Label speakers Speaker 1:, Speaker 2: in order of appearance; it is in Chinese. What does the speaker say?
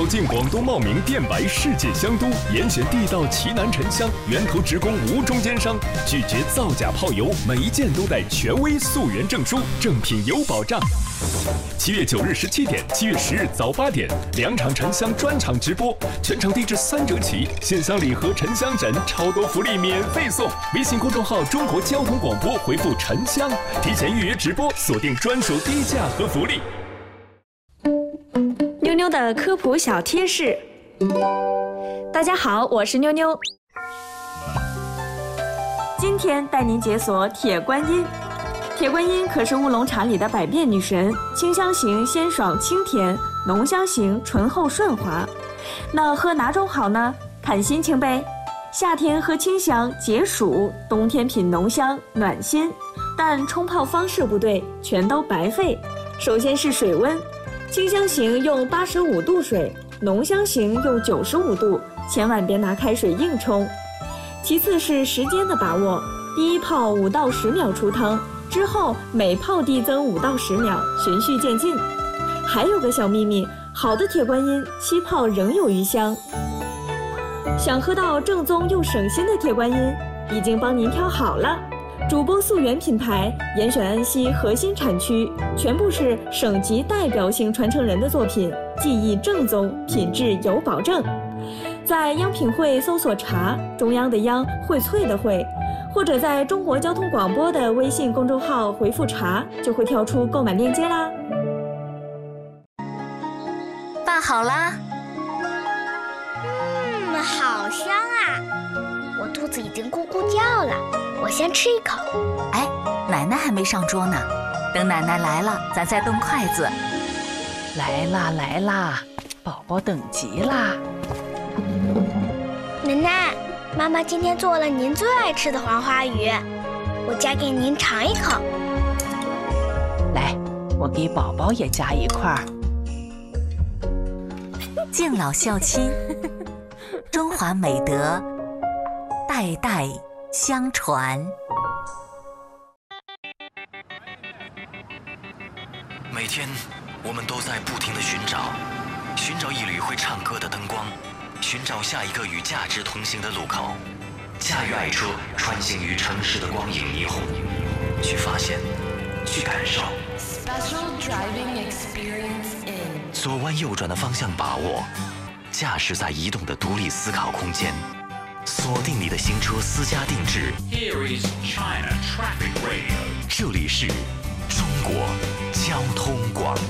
Speaker 1: 走进广东茂名电白世界香都，严选地道奇楠沉香，源头直供无中间商，拒绝造假泡油，每一件都带权威溯源证书，正品有保障。7月9日17点，7月10日早8点，2场沉香专场直播，全场地至3折起，线香礼盒、沉香枕，超多福利免费送。微信公众号中国交通广播回复沉香，提前预约直播，锁定专属低价和福利。
Speaker 2: 妞妞的科普小贴士。大家好，我是妞妞。今天带您解锁铁观音。铁观音可是乌龙茶里的百变女神，清香型鲜爽清甜，浓香型醇厚顺滑。那喝哪种好呢？看心情呗。夏天喝清香解暑，冬天品浓香暖心。但冲泡方式不对，全都白费。首先是水温，清香型用85度水，浓香型用95度，千万别拿开水硬冲。其次是时间的把握，第一泡5到10秒出汤，之后每泡递增5到10秒，循序渐进。还有个小秘密，好的铁观音7泡仍有余香。想喝到正宗又省心的铁观音，已经帮您挑好了。主播溯源品牌，严选安溪核心产区，全部是省级代表性传承人的作品，技艺正宗，品质有保证。在央品汇搜索茶，中央的央，荟萃的荟，或者在中国交通广播的微信公众号回复茶，就会跳出购买链接啦。
Speaker 3: 拌好啦。
Speaker 4: 好香啊！我肚子已经咕咕叫了，我先吃一口。
Speaker 3: 哎，奶奶还没上桌呢，等奶奶来了，咱再动筷子。
Speaker 5: 来啦来啦，宝宝等急啦！
Speaker 4: 奶奶，妈妈今天做了您最爱吃的黄花鱼，我夹给您尝一口。
Speaker 5: 来，我给宝宝也夹一块。
Speaker 3: 敬老孝亲，中华美德代代相传。
Speaker 6: 每天我们都在不停地寻找一缕会唱歌的灯光，寻找下一个与价值同行的路口，驾驭爱车穿行于城市的光影霓虹，去发现，去感受。左弯右转的方向把握，驾驶在移动的独立思考空间，锁定你的新车私家定制。Here is China Traffic Radio， 这里是中国交通广播。